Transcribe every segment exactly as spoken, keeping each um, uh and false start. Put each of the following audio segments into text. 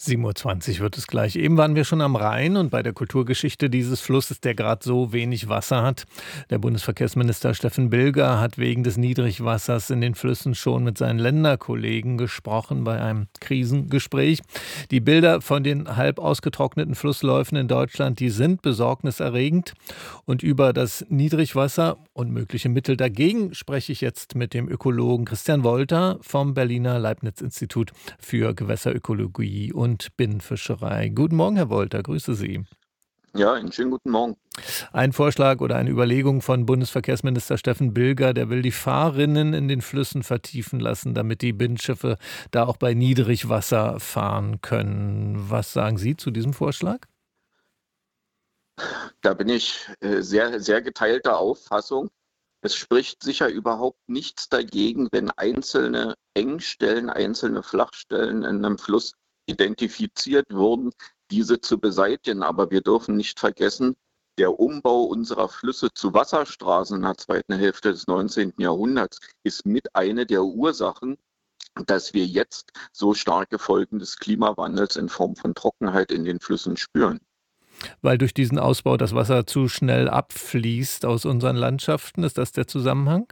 sieben Uhr zwanzig wird es gleich. Eben waren wir schon am Rhein und bei der Kulturgeschichte dieses Flusses, der gerade so wenig Wasser hat. Der Bundesverkehrsminister Steffen Bilger hat wegen des Niedrigwassers in den Flüssen schon mit seinen Länderkollegen gesprochen bei einem Krisengespräch. Die Bilder von den halb ausgetrockneten Flussläufen in Deutschland, die sind besorgniserregend. Und über das Niedrigwasser und mögliche Mittel dagegen spreche ich jetzt mit dem Ökologen Christian Wolter vom Berliner Leibniz-Institut für Gewässerökologie und Binnenfischerei. Guten Morgen, Herr Wolter, grüße Sie. Ja, einen schönen guten Morgen. Ein Vorschlag oder eine Überlegung von Bundesverkehrsminister Steffen Bilger, der will die Fahrrinnen in den Flüssen vertiefen lassen, damit die Binnenschiffe da auch bei Niedrigwasser fahren können. Was sagen Sie zu diesem Vorschlag? Da bin ich äh, sehr, sehr geteilter Auffassung. Es spricht sicher überhaupt nichts dagegen, wenn einzelne Engstellen, einzelne Flachstellen in einem Fluss identifiziert wurden, diese zu beseitigen. Aber wir dürfen nicht vergessen, der Umbau unserer Flüsse zu Wasserstraßen in der zweiten Hälfte des neunzehnten Jahrhunderts ist mit eine der Ursachen, dass wir jetzt so starke Folgen des Klimawandels in Form von Trockenheit in den Flüssen spüren. Weil durch diesen Ausbau das Wasser zu schnell abfließt aus unseren Landschaften. Ist das der Zusammenhang?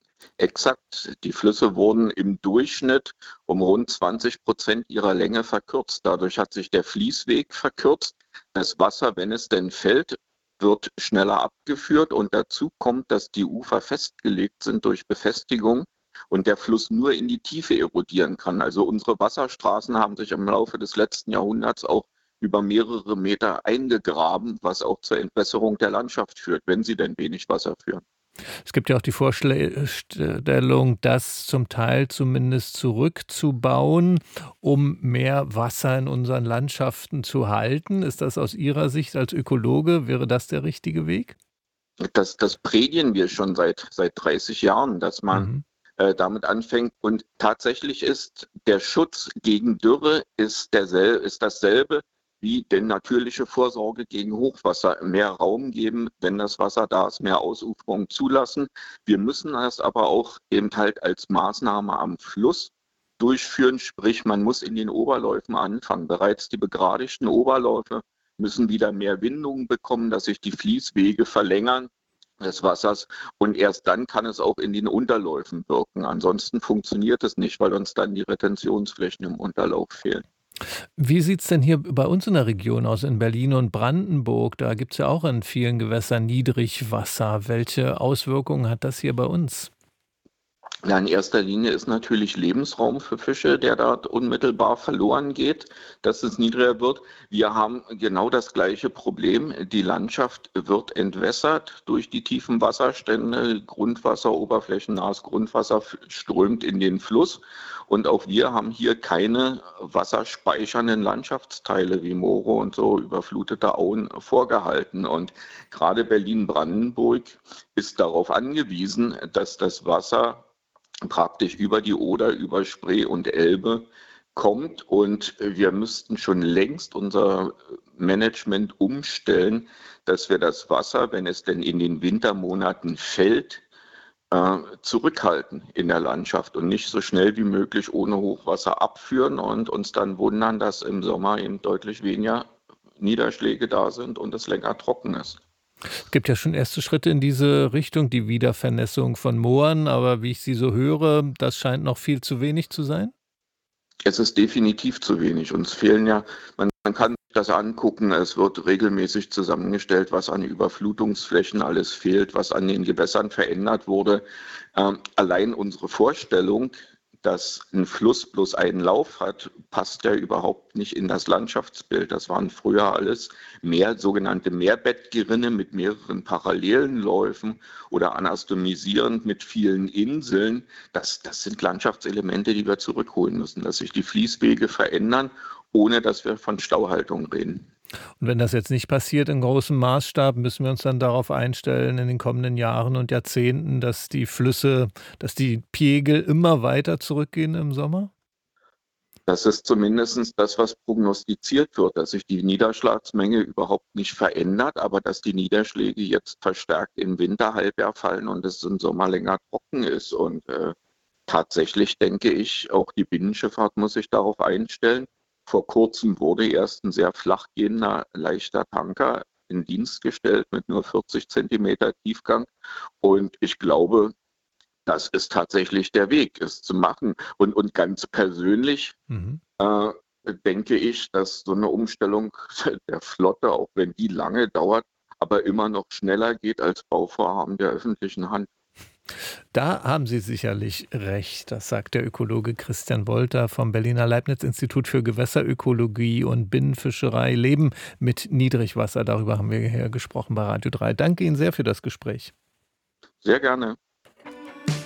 Exakt. Die Flüsse wurden im Durchschnitt um rund zwanzig Prozent ihrer Länge verkürzt. Dadurch hat sich der Fließweg verkürzt. Das Wasser, wenn es denn fällt, wird schneller abgeführt. Und dazu kommt, dass die Ufer festgelegt sind durch Befestigung und der Fluss nur in die Tiefe erodieren kann. Also unsere Wasserstraßen haben sich im Laufe des letzten Jahrhunderts auch über mehrere Meter eingegraben, was auch zur Entwässerung der Landschaft führt, wenn sie denn wenig Wasser führen. Es gibt ja auch die Vorstellung, das zum Teil zumindest zurückzubauen, um mehr Wasser in unseren Landschaften zu halten. Ist das aus Ihrer Sicht als Ökologe, wäre das der richtige Weg? Das, das predigen wir schon seit, seit dreißig Jahren, dass man Mhm. äh, damit anfängt. Und tatsächlich ist der Schutz gegen Dürre ist, dersel ist dasselbe wie die natürliche Vorsorge gegen Hochwasser. Mehr Raum geben, wenn das Wasser da ist, mehr Ausuferung zulassen. Wir müssen das aber auch eben halt als Maßnahme am Fluss durchführen, sprich man muss in den Oberläufen anfangen. Bereits die begradigten Oberläufe müssen wieder mehr Windungen bekommen, dass sich die Fließwege verlängern des Wassers und erst dann kann es auch in den Unterläufen wirken. Ansonsten funktioniert es nicht, weil uns dann die Retentionsflächen im Unterlauf fehlen. Wie sieht es denn hier bei uns in der Region aus, in Berlin und Brandenburg? Da gibt es ja auch in vielen Gewässern Niedrigwasser. Welche Auswirkungen hat das hier bei uns? Ja, in erster Linie ist natürlich Lebensraum für Fische, der dort unmittelbar verloren geht, dass es niedriger wird. Wir haben genau das gleiche Problem. Die Landschaft wird entwässert durch die tiefen Wasserstände. Grundwasser, oberflächennahes Grundwasser strömt in den Fluss. Und auch wir haben hier keine wasserspeichernden Landschaftsteile wie Moore und so überflutete Auen vorgehalten. Und gerade Berlin-Brandenburg ist darauf angewiesen, dass das Wasser praktisch über die Oder, über Spree und Elbe kommt und wir müssten schon längst unser Management umstellen, dass wir das Wasser, wenn es denn in den Wintermonaten fällt, äh, zurückhalten in der Landschaft und nicht so schnell wie möglich ohne Hochwasser abführen und uns dann wundern, dass im Sommer eben deutlich weniger Niederschläge da sind und es länger trocken ist. Es gibt ja schon erste Schritte in diese Richtung, die Wiedervernässung von Mooren, aber wie ich Sie so höre, das scheint noch viel zu wenig zu sein? Es ist definitiv zu wenig. Uns fehlen ja, man, man kann sich das angucken, es wird regelmäßig zusammengestellt, was an Überflutungsflächen alles fehlt, was an den Gewässern verändert wurde. Ähm, allein unsere Vorstellung, dass ein Fluss bloß einen Lauf hat, passt ja überhaupt nicht in das Landschaftsbild. Das waren früher alles mehr sogenannte Meerbettgerinne mit mehreren parallelen Läufen oder anastomisierend mit vielen Inseln. Das, das sind Landschaftselemente, die wir zurückholen müssen, dass sich die Fließwege verändern, ohne dass wir von Stauhaltung reden. Und wenn das jetzt nicht passiert in großem Maßstab, müssen wir uns dann darauf einstellen in den kommenden Jahren und Jahrzehnten, dass die Flüsse, dass die Pegel immer weiter zurückgehen im Sommer? Das ist zumindest das, was prognostiziert wird, dass sich die Niederschlagsmenge überhaupt nicht verändert, aber dass die Niederschläge jetzt verstärkt im Winterhalbjahr fallen und es im Sommer länger trocken ist. Und äh, tatsächlich denke ich, auch die Binnenschifffahrt muss sich darauf einstellen. Vor kurzem wurde erst ein sehr flach gehender leichter Tanker in Dienst gestellt mit nur vierzig Zentimeter Tiefgang. Und ich glaube, das ist tatsächlich der Weg, es zu machen. Und, und ganz persönlich Mhm. äh, denke ich, dass so eine Umstellung der Flotte, auch wenn die lange dauert, aber immer noch schneller geht als Bauvorhaben der öffentlichen Hand. Da haben Sie sicherlich recht. Das sagt der Ökologe Christian Wolter vom Berliner Leibniz-Institut für Gewässerökologie und Binnenfischerei. Leben mit Niedrigwasser. Darüber haben wir hier gesprochen bei Radio drei. Danke Ihnen sehr für das Gespräch. Sehr gerne.